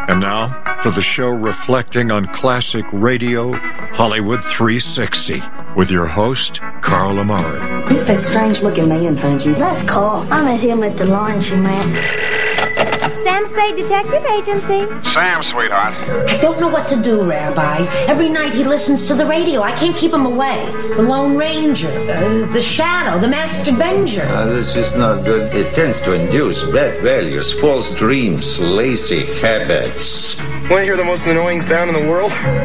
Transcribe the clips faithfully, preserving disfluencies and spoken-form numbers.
And now, for the show reflecting on classic radio, Hollywood three sixty, with your host, Carl Amari. Who's that strange-looking man behind you? That's Carl. I met him at the laundromat. Sam Spade Detective Agency. Sam, sweetheart. I don't know what to do, Rabbi. Every night he listens to the radio. I can't keep him away. The Lone Ranger, uh, the Shadow, the Master Avenger. Uh, this is not good. It tends to induce bad values, false dreams, lazy habits. Want to hear the most annoying sound in the world? Guys!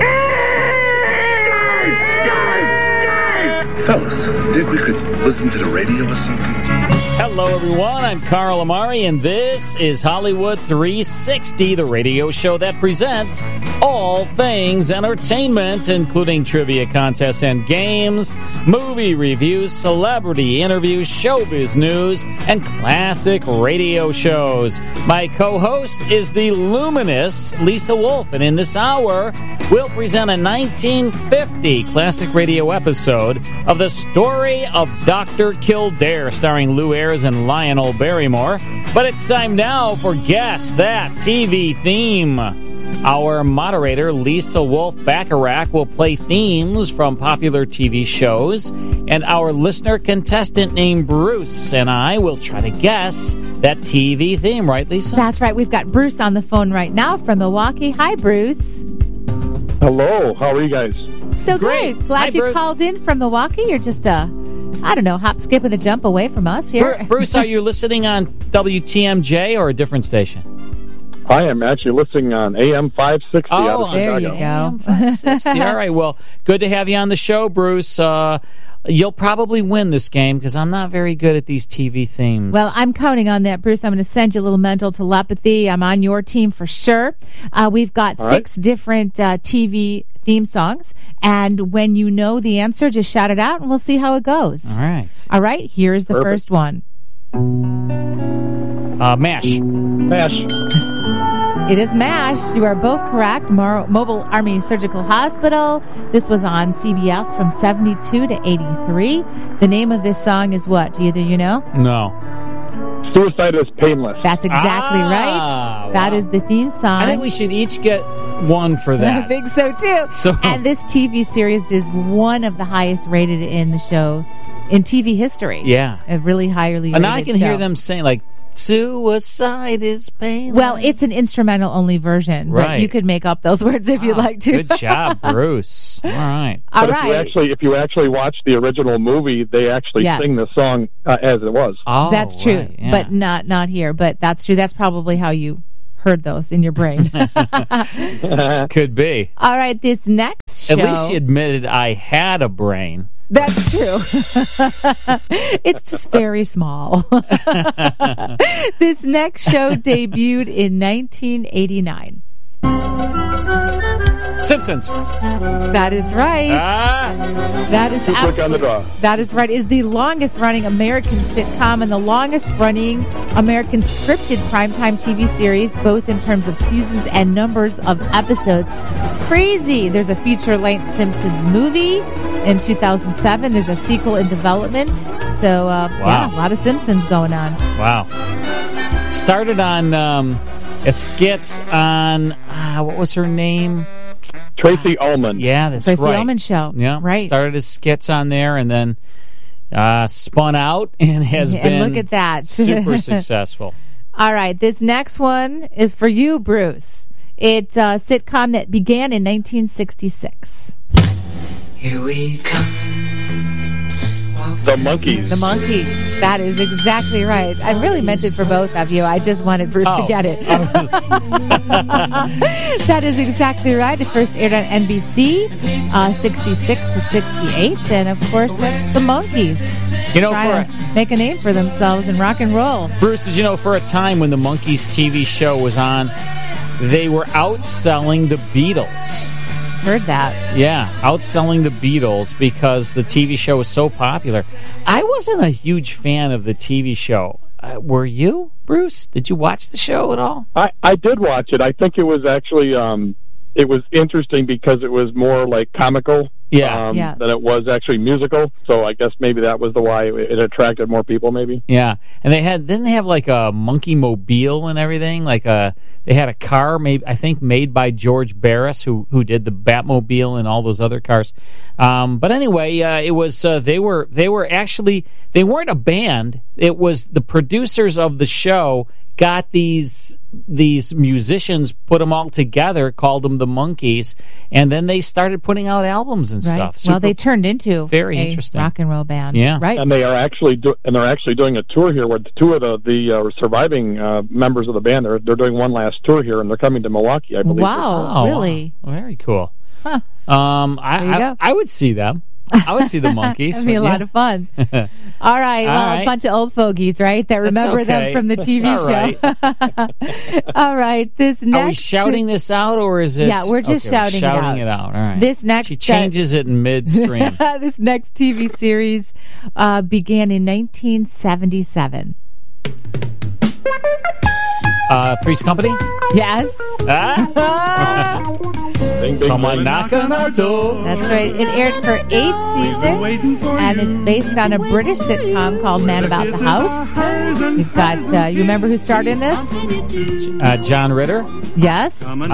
Guys! Guys! Fellas, think we could listen to the radio or something? Hello, everyone. I'm Carl Amari, and this is Hollywood three sixty, the radio show that presents all things entertainment, including trivia contests and games, movie reviews, celebrity interviews, showbiz news, and classic radio shows. My co-host is the luminous Lisa Wolf, and in this hour, we'll present a nineteen fifty classic radio episode of The Story of Doctor Kildare, starring Lou Ayres and Lionel Barrymore. But it's time now for Guess That T V Theme. Our moderator, Lisa Wolf Bacharach, will play themes from popular T V shows, and our listener contestant named Bruce and I will try to guess that T V theme. Right, Lisa? That's right. We've got Bruce on the phone right now from Milwaukee. Hi, Bruce. Hello. How are you guys? So Great. good. Glad Hi, you Bruce. called in from Milwaukee. You're just a, I don't know, hop, skip, and a jump away from us here. Bru- Bruce, are you listening on W T M J or a different station? I am actually listening on A M five sixty Oh, out of there Chicago. you go. A M five sixty. All right, well, good to have you on the show, Bruce. Uh, you'll probably win this game because I'm not very good at these T V themes. Well, I'm counting on that, Bruce. I'm going to send you a little mental telepathy. I'm on your team for sure. Uh, we've got All six right. different uh, T V theme songs, and when you know the answer, just shout it out, and we'll see how it goes. All right. All right, here's the Perfect. first one. Uh, MASH. Mash. It is MASH. You are both correct. Mo- Mobile Army Surgical Hospital. This was on C B S from seventy-two to eighty-three. The name of this song is what? Do either you know? No. Suicide is painless. That's exactly Ah, right. wow. That is the theme song. I think we should each get one for that. I think so, too. So- and this T V series is one of the highest rated in the show, in T V history. Yeah. A really highly rated And now I can show. hear them saying, like, suicide is painless. Well, it's an instrumental-only version, but Right. you could make up those words if you'd Wow, like to. Good job, Bruce. All right. All but if you right. actually if you actually watch the original movie, they actually Yes. sing the song uh, as it was. Oh, That's true, right, yeah. but not not here. But that's true. That's probably how you heard those in your brain. Could be. All right, this next show. At least she admitted I had a brain. That's true. It's just very small. This next show debuted in nineteen eighty-nine. Simpsons. That is right. Ah, That is Too quick on the absolutely. draw. That is right. Is the longest running American sitcom and the longest running American scripted primetime T V series, both in terms of seasons and numbers of episodes. Crazy. There's a feature-length Simpsons movie in two thousand seven. There's a sequel in development. So, uh, yeah, a lot of Simpsons going on. wow. Started on um, as skits on, ah, what was her name? Tracy Ullman. Yeah, that's Tracy right. Ullman Show. Yeah, Right. Started as skits on there and then uh, spun out and has And been look at that. super successful. All right, this next one is for you, Bruce. It's a sitcom that began in nineteen sixty-six. Here we come. The Monkees. The Monkees. That is exactly right. I really meant it for both of you. I just wanted Bruce Oh. to get it. I was- That is exactly right. It first aired on N B C, uh, sixty-six to sixty-eight. And, of course, that's the Monkees. You know, Trying for to make a name for themselves in rock and roll. Bruce, did you know for a time when the Monkees T V show was on, they were outselling the Beatles? Heard that. Yeah, outselling the Beatles because the T V show was so popular. I wasn't a huge fan of the T V show. Uh, were you, Bruce? Did you watch the show at all? I, I did watch it. I think it was actually um, it was interesting because it was more like comical Yeah. um, Yeah. than it was actually musical. So I guess maybe that was the why it attracted more people. Maybe. Yeah, and they had didn't they have like a monkey mobile and everything? Like a they had a car, maybe I think made by George Barris, who who did the Batmobile and all those other cars. Um, but anyway, uh, it was uh, they were they were actually they weren't a band. It was the producers of the show got these these musicians, put them all together, called them the Monkees, and then they started putting out albums and Right. stuff. Well, Super- they turned into very a interesting rock and roll band. Yeah. Right. And they are actually do- and they're actually doing a tour here with two of the the uh, surviving uh, members of the band. They're they're doing one last tour here, and they're coming to Milwaukee, I believe. Wow, Oh, really? wow. Very cool. Huh. Um, I, There you I, go. I would see them. I would see the Monkees. That'd be a but lot yeah. of fun. All right. All Well, right. a bunch of old fogies, right? That remember okay. them from the T V It's all show. All right. This next. Are we shouting this out, or is it? Yeah, we're just okay, shouting, we're shouting it, it out. out. All right. This next. She changes it in midstream. This next T V series uh, began in nineteen seventy-seven. Uh, Three's Company? Yes. Ah? Bing, bing, Come on, bing. knock on our door. That's right. It aired for eight seasons, and it's based on a British sitcom called Man About the House. We've got, uh, you remember who starred in this? Uh, John Ritter. Yes. Um,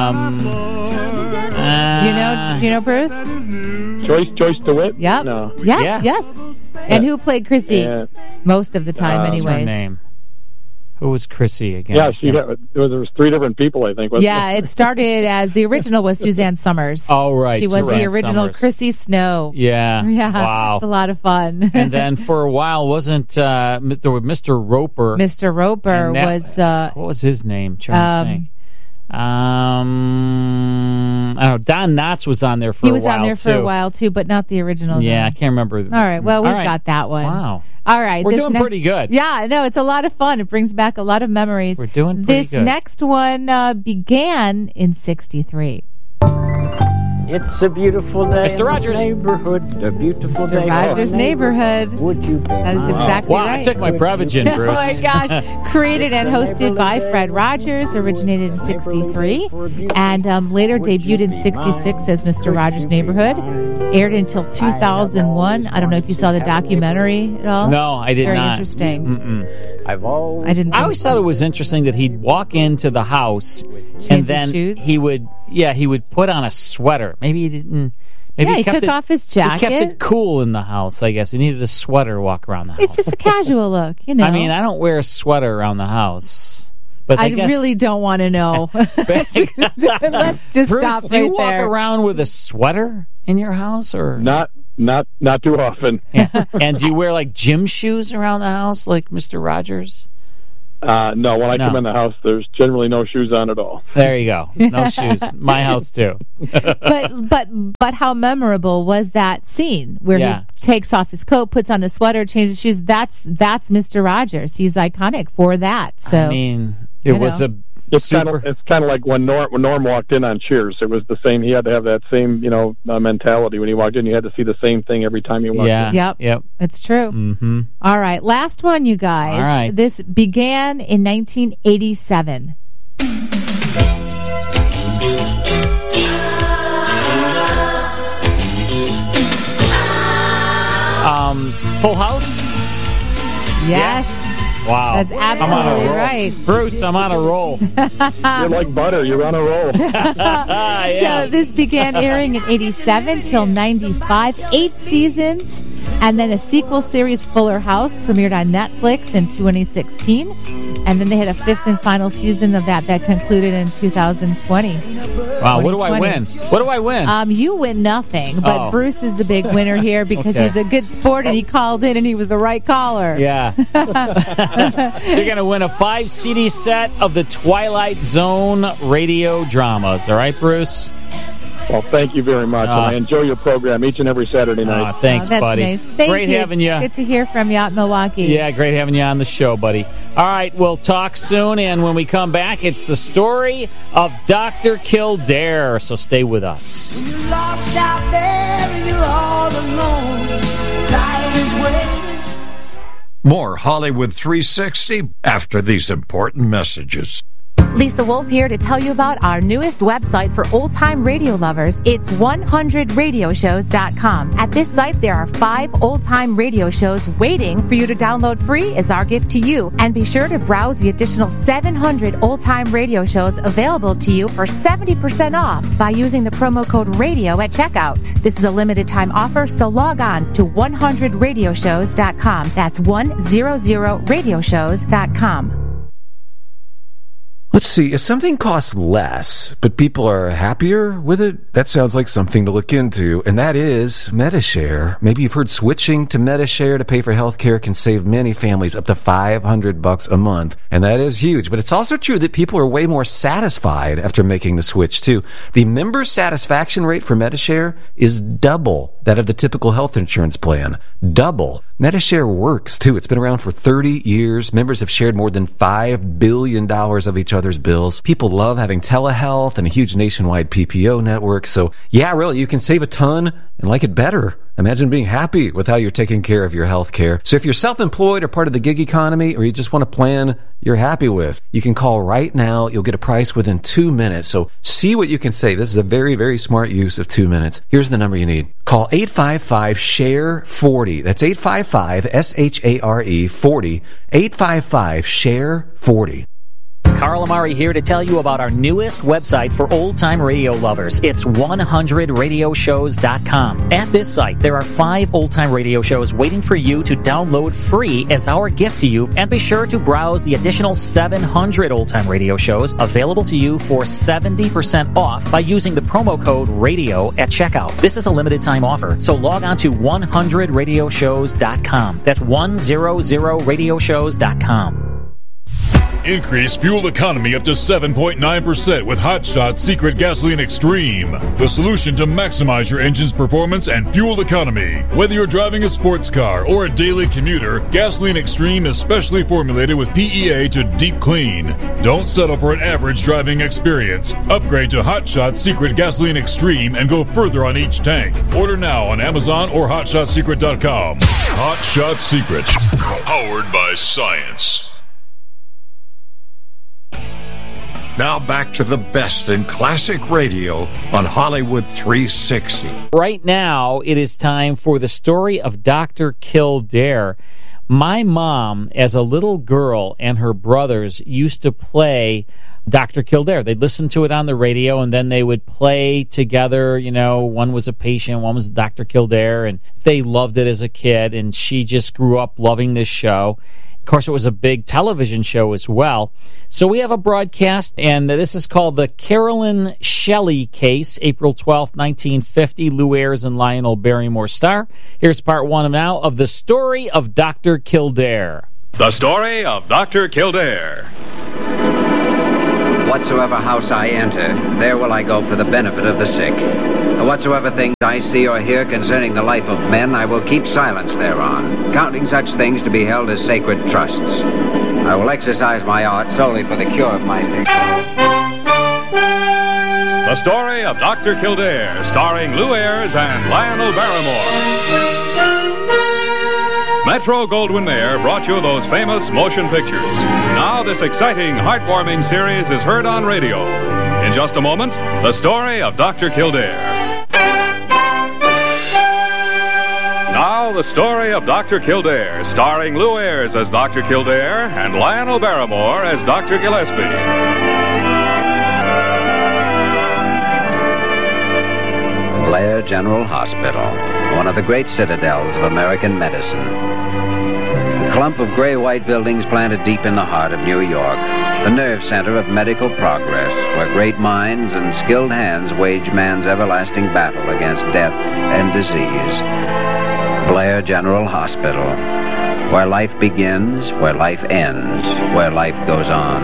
Do you know? Do you know Bruce? Joyce Joyce DeWitt. Yep. No. Yeah. Yeah. Yes. And who played Chrissy? Yeah. Most of the time, Uh, What's her anyways. name? Who was Chrissy again? Yeah, she got, there was there was three different people, I think. wasn't Yeah, it started as the original was Suzanne Summers. Oh, right. She was Suzanne the original Summers. Chrissy Snow. Yeah. Yeah. Wow. It's a lot of fun. And then for a while, wasn't uh, there was Mister Roper? Mister Roper And that- was. Uh, what was his name? Trying Um, to think. Um, I don't know. Don Knotts was on there for he a was while on there for too. a while too, but not the original. Yeah, I no. can't remember. All right. Well, we've All right. got that one. Wow. All right. We're this doing ne- pretty good. Yeah, no, it's a lot of fun. It brings back a lot of memories. We're doing pretty This good. next one uh, began in sixty-three. It's a beautiful day Mister in Rogers. this neighborhood. A beautiful Mister day. Rogers' for a Neighborhood. Would you be That is mine? exactly Wow, right. I took my Prevagen, Oh Bruce. my gosh. Created and hosted by Fred Rogers, originated in sixty-three, and um, later debuted in sixty-six as Mister Rogers' Neighborhood. Aired until two thousand one. I don't know if you saw the documentary at all. No, I did Very not. interesting. Mm-mm. I've always I didn't. I think always so. thought it was interesting that he'd walk into the house Change and his then shoes? he would, yeah, he would put on a sweater. Maybe he didn't. Maybe Yeah, he kept took it, off his He kept jacket. it cool in the house, I guess. He needed a sweater to walk around the house. It's just a casual look, you know. I mean, I don't wear a sweater around the house. But I, I guess, really don't want to know. Let's just Bruce, stop do you right walk there. around with a sweater in your house, or Not not not too often. Yeah. And do you wear like gym shoes around the house, like Mister Rogers? Uh, no, when I No. come in the house, there's generally no shoes on at all. There you go. No shoes. My house too. but but but how memorable was that scene where Yeah. he takes off his coat, puts on a sweater, changes shoes? That's that's Mister Rogers. He's iconic for that. So I mean, it you was know. a It's kind super. of it's kind of like when Norm when Norm walked in on Cheers. It was the same. He had to have that same you know uh, mentality when he walked in. You had to see the same thing every time he walked Yeah. in. Yep. Yep. it's true. Mm-hmm. All right, last one, you guys. All right. This began in nineteen eighty-seven. Um, Full House. Yes. Wow. That's I'm on a absolutely roll. right. Bruce, I'm on a roll. You're like butter. You're on a roll. Ah, yeah. So this began airing in eighty-seven till ninety-five, eight seasons, and then a sequel series, Fuller House, premiered on Netflix in twenty sixteen, and then they had a fifth and final season of that that concluded in two thousand twenty. Wow, what do I twenty win? What do I win? Um, you win nothing, but Oh. Bruce is the big winner here because Okay. he's a good sport and he called in and he was the right caller. Yeah. You're going to win a five C D set of the Twilight Zone radio dramas. All right, Bruce? Well, thank you very much. Uh, and I enjoy your program each and every Saturday night. Ah, thanks, Oh, that's buddy. nice. Thank Great you. having It's you. Good to hear from you out in Milwaukee. Yeah, great having you on the show, buddy. All right, we'll talk soon, and when we come back, it's the story of Doctor Kildare, so stay with us. You're lost out there and you're all alone. Life is waiting. More Hollywood three sixty after these important messages. Lisa Wolf here to tell you about our newest website for old-time radio lovers. It's one hundred radio shows dot com. At this site, there are five old-time radio shows waiting for you to download free as our gift to you. And be sure to browse the additional seven hundred old-time radio shows available to you for seventy percent off by using the promo code RADIO at checkout. This is a limited-time offer, so log on to one hundred radio shows dot com. That's one hundred radio shows dot com. Let's see, if something costs less, but people are happier with it, that sounds like something to look into, and that is Medi-Share. Maybe you've heard switching to Medi-Share to pay for health care can save many families up to five hundred bucks a month, and that is huge. But it's also true that people are way more satisfied after making the switch, too. The member satisfaction rate for Medi-Share is double that of the typical health insurance plan. Double. Medi-Share works, too. It's been around for thirty years. Members have shared more than five billion dollars of each other's bills. People love having telehealth and a huge nationwide P P O network. So, yeah, really, you can save a ton and like it better. Imagine being happy with how you're taking care of your health care. So if you're self-employed or part of the gig economy, or you just want a plan you're happy with, you can call right now. You'll get a price within two minutes. So see what you can save. This is a very, very smart use of two minutes. Here's the number you need. Call eight five five, S H A R E, forty. That's eight five five, S H A R E, forty. eight five five, S H A R E, forty. Carl Amari here to tell you about our newest website for old-time radio lovers. It's one hundred radio shows dot com. At this site, there are five old-time radio shows waiting for you to download free as our gift to you, and be sure to browse the additional seven hundred old-time radio shows available to you for seventy percent off by using the promo code RADIO at checkout. This is a limited-time offer, so log on to one hundred radio shows dot com. That's one hundred radio shows dot com. Increase fuel economy up to seven point nine percent with Hot Shot Secret Gasoline Extreme, the solution to maximize your engine's performance and fuel economy. Whether you're driving a sports car or a daily commuter, Gasoline Extreme is specially formulated with P E A to deep clean. Don't settle for an average driving experience. Upgrade to Hot Shot Secret Gasoline Extreme and go further on each tank. Order now on Amazon or hot shot secret dot com. Hot Shot Secret, powered by science. Now back to the best in classic radio on Hollywood three sixty. Right now, it is time for the story of Doctor Kildare. My mom, as a little girl, and her brothers used to play Doctor Kildare. They'd listen to it on the radio, and then they would play together. You know, one was a patient, one was Doctor Kildare, and they loved it as a kid, and she just grew up loving this show. Of course, it was a big television show as well. So we have a broadcast, and this is called the Carolyn Shelley Case, April twelfth, nineteen fifty. Lou Ayres and Lionel Barrymore star. Here's part one now of the story of Doctor Kildare. The story of Doctor Kildare. Whatsoever house I enter, there will I go for the benefit of the sick. Whatsoever things I see or hear concerning the life of men, I will keep silence thereon, counting such things to be held as sacred trusts. I will exercise my art solely for the cure of my people. The story of Doctor Kildare, starring Lou Ayres and Lionel Barrymore. Metro-Goldwyn-Mayer brought you those famous motion pictures. Now this exciting, heartwarming series is heard on radio. In just a moment, the story of Doctor Kildare. Now the story of Doctor Kildare, starring Lou Ayres as Doctor Kildare and Lionel Barrymore as Doctor Gillespie. Blair General Hospital, one of the great citadels of American medicine. A clump of gray-white buildings planted deep in the heart of New York, the nerve center of medical progress, where great minds and skilled hands wage man's everlasting battle against death and disease. Blair General Hospital, where life begins, where life ends, where life goes on.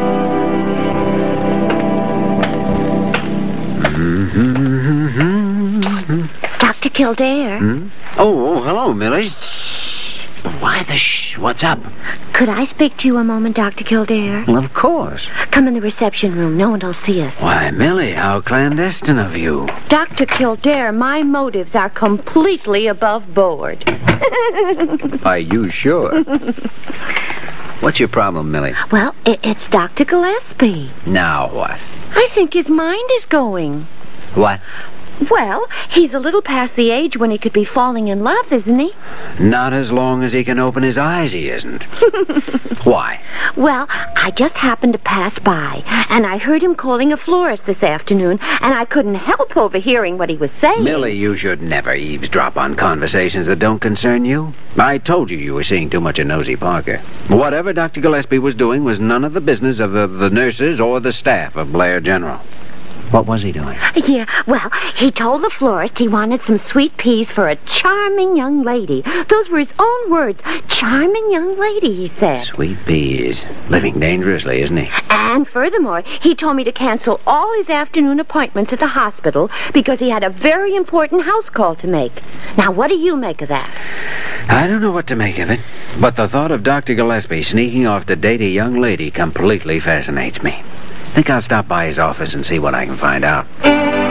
Doctor Kildare. Hmm? Oh, oh, hello, Millie. Why the shh? What's up? Could I speak to you a moment, Doctor Kildare? Well, of course. Come in the reception room. No one will see us. Why, Millie, how clandestine of you. Doctor Kildare, my motives are completely above board. Are you sure? What's your problem, Millie? Well, it, it's Doctor Gillespie. Now what? I think his mind is going. What? Well, he's a little past the age when he could be falling in love, isn't he? Not as long as he can open his eyes, he isn't. Why? Well, I just happened to pass by, and I heard him calling a florist this afternoon, and I couldn't help overhearing what he was saying. Millie, you should never eavesdrop on conversations that don't concern you. I told you you were seeing too much of Nosy Parker. Whatever Doctor Gillespie was doing was none of the business of uh, the nurses or the staff of Blair General. What was he doing? Yeah, well, he told the florist he wanted some sweet peas for a charming young lady. Those were his own words. Charming young lady, he said. Sweet peas. Living dangerously, isn't he? And furthermore, he told me to cancel all his afternoon appointments at the hospital because he had a very important house call to make. Now, what do you make of that? I don't know what to make of it, but the thought of Doctor Gillespie sneaking off to date a young lady completely fascinates me. I think I'll stop by his office and see what I can find out.